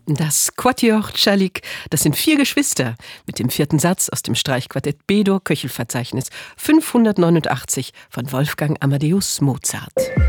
Das Quatuor Czalik, das sind 4 Geschwister mit dem 4. Satz aus dem Streichquartett B-Dur Köchelverzeichnis 589 von Wolfgang Amadeus Mozart.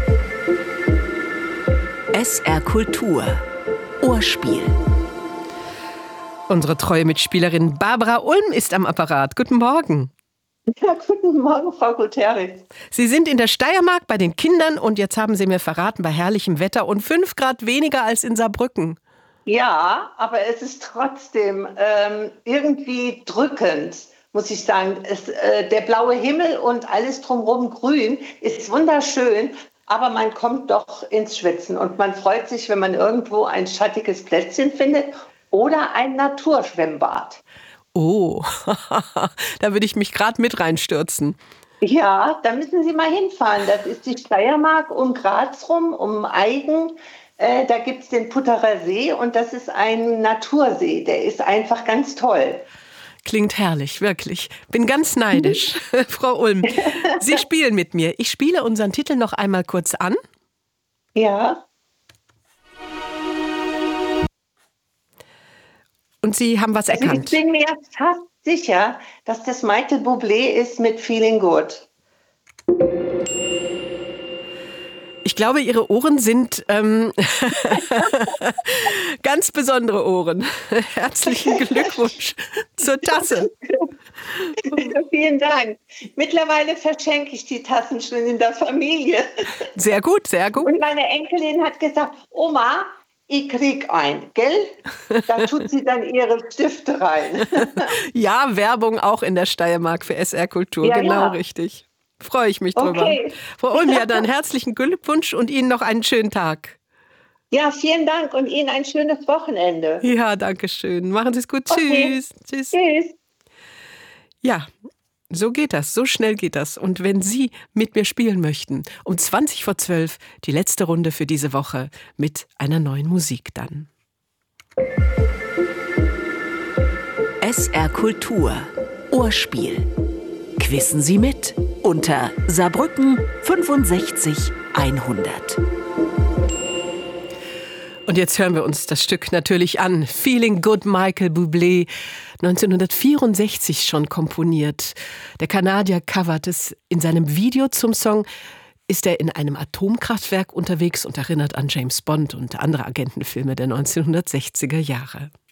SR Kultur Ohrspiel. Unsere treue Mitspielerin Barbara Ulm ist am Apparat. Guten Morgen. Ja, guten Morgen, Frau Gutierrez. Sie sind in der Steiermark bei den Kindern und jetzt haben Sie mir verraten, bei herrlichem Wetter und 5 Grad weniger als in Saarbrücken. Ja, aber es ist trotzdem irgendwie drückend, muss ich sagen. Der blaue Himmel und alles drumherum grün ist wunderschön, aber man kommt doch ins Schwitzen und man freut sich, wenn man irgendwo ein schattiges Plätzchen findet oder ein Naturschwimmbad. Oh, da würde ich mich gerade mit reinstürzen. Ja, da müssen Sie mal hinfahren. Das ist die Steiermark um Graz rum, um Aigen. Da gibt es den Putterer See und das ist ein Natursee. Der ist einfach ganz toll. Klingt herrlich, wirklich. Bin ganz neidisch. Frau Ulm, Sie spielen mit mir. Ich spiele unseren Titel noch einmal kurz an. Ja. Und Sie haben was erkannt. Ich bin mir fast sicher, dass das Michael Bublé ist mit Feeling Good. Ich glaube, Ihre Ohren sind ganz besondere Ohren. Herzlichen Glückwunsch zur Tasse. Vielen Dank. Mittlerweile verschenke ich die Tassen schon in der Familie. Sehr gut, sehr gut. Und meine Enkelin hat gesagt, Oma, ich krieg ein, gell? Da tut sie dann ihre Stifte rein. Ja, Werbung auch in der Steiermark für SR Kultur, ja, genau ja. Richtig. Freue ich mich drüber. Okay. Frau Ulm, ja, dann herzlichen Glückwunsch und Ihnen noch einen schönen Tag. Ja, vielen Dank und Ihnen ein schönes Wochenende. Ja, danke schön. Machen Sie es gut. Okay. Tschüss. Tschüss. Tschüss. Ja, so geht das, so schnell geht das. Und wenn Sie mit mir spielen möchten, um 11:20 die letzte Runde für diese Woche mit einer neuen Musik dann. SR Kultur Ohrspiel. Quissen Sie mit unter Saarbrücken 65 100. Und jetzt hören wir uns das Stück natürlich an. Feeling Good, Michael Bublé, 1964 schon komponiert. Der Kanadier covert es. In seinem Video zum Song ist er in einem Atomkraftwerk unterwegs und erinnert an James Bond und andere Agentenfilme der 1960er Jahre.